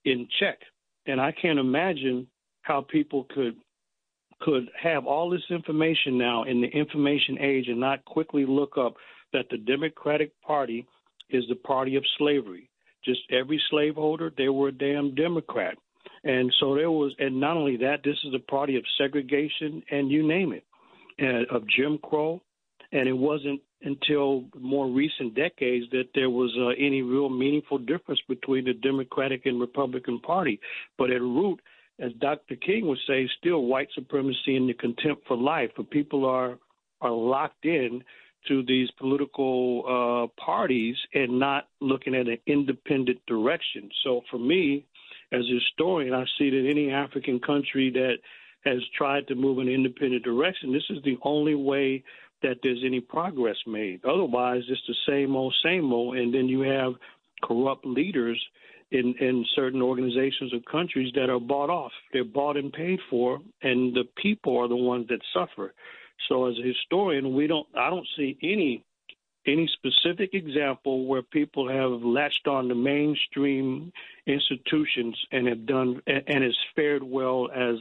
in check. And I can't imagine how people could have all this information now in the information age and not quickly look up that the Democratic Party is the party of slavery. Just every slaveholder, they were a damn Democrat. And so there was, and not only that, this is a party of segregation and you name it, of Jim Crow. And it wasn't until more recent decades that there was any real meaningful difference between the Democratic and Republican Party. But at root, as Dr. King would say, still white supremacy and the contempt for life. But people are locked in to these political parties and not looking at an independent direction. So for me, as a historian, I see that any African country that has tried to move in an independent direction, this is the only way that there's any progress made. Otherwise, it's the same old, and then you have corrupt leaders in certain organizations or countries that are bought off. They're bought and paid for, and the people are the ones that suffer. So as a historian, I don't see any specific example where people have latched on to mainstream institutions and have done and has fared well as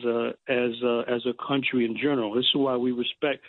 a country in general. This is why we respect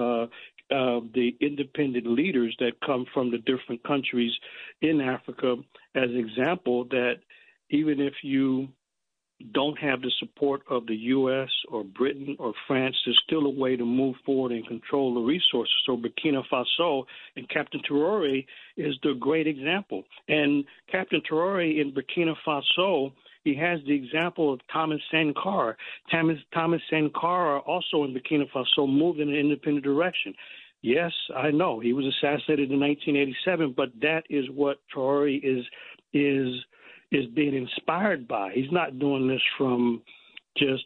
the independent leaders that come from the different countries in Africa as an example that even if you don't have the support of the U.S. or Britain or France, there's still a way to move forward and control the resources. So Burkina Faso and Captain Traoré is the great example. And Captain Traoré in Burkina Faso, he has the example of Thomas Sankara. Thomas Sankara also in Burkina Faso moved in an independent direction. Yes, I know he was assassinated in 1987, but that is what Traoré is being inspired by. He's not doing this from just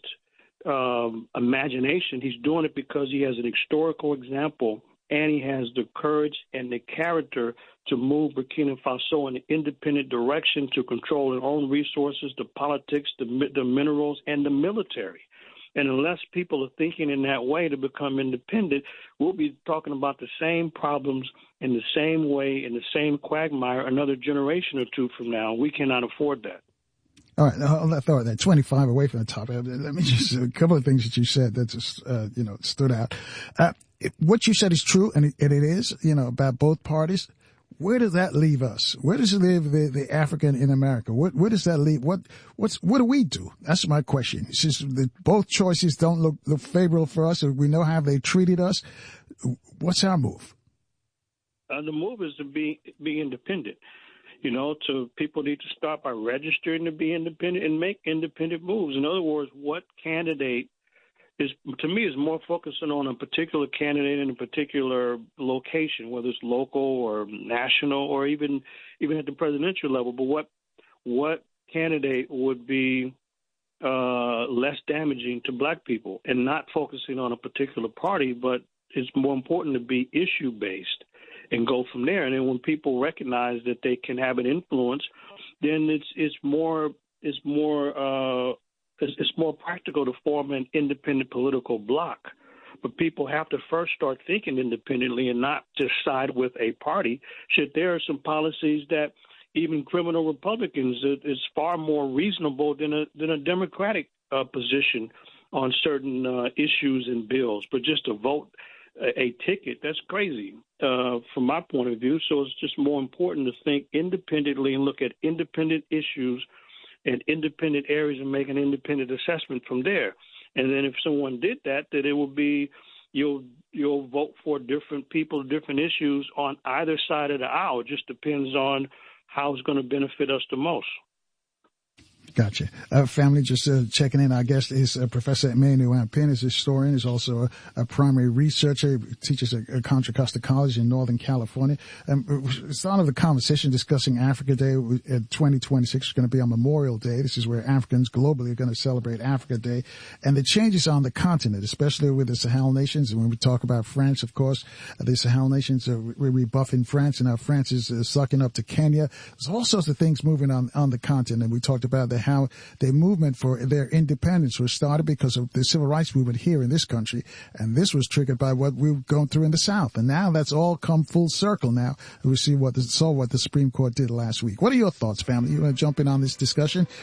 imagination. He's doing it because he has an historical example and he has the courage and the character to move Burkina Faso in an independent direction to control their own resources, the politics, the minerals, and the military. And unless people are thinking in that way to become independent, we'll be talking about the same problems in the same way, in the same quagmire, another generation or two from now. We cannot afford that. All right, now, I'll throw that 25 away from the topic. Let me just a couple of things that you said that just stood out. What you said is true, and it is, about both parties. Where does that leave us? Where does it leave the African in America? Where does that leave? What do we do? That's my question. It's just that both choices don't look favorable for us. We know how they treated us. What's our move? The move is to be independent. So people need to start by registering to be independent and make independent moves. In other words, what candidate is more focusing on a particular candidate in a particular location, whether it's local or national or even at the presidential level. But what candidate would be less damaging to black people, and not focusing on a particular party, but it's more important to be issue-based and go from there. And then when people recognize that they can have an influence, then it's more practical to form an independent political bloc. But people have to first start thinking independently and not just side with a party. There are some policies that even criminal Republicans is far more reasonable than a Democratic position on certain issues and bills. But just to vote a ticket, that's crazy from my point of view. So it's just more important to think independently and look at independent issues and independent areas and make an independent assessment from there. And then if someone did that, then it will be you'll vote for different people, different issues on either side of the aisle. It just depends on how it's going to benefit us the most. Gotcha. Family, just checking in. Our guest is Professor Emmanuel Ampin. He's a historian. He's also a primary researcher. He teaches at Contra Costa College in Northern California. Started the conversation discussing Africa Day. 2026 is going to be on Memorial Day. This is where Africans globally are going to celebrate Africa Day. And the changes on the continent, especially with the Sahel nations. And when we talk about France, of course, the Sahel nations are rebuffing France, and now France is sucking up to Kenya. There's all sorts of things moving on the continent. And we talked about how their movement for their independence was started because of the civil rights movement here in this country. And this was triggered by what we were going through in the South. And now that's all come full circle now. We see what the Supreme Court did last week. What are your thoughts, family? You want to jump in on this discussion?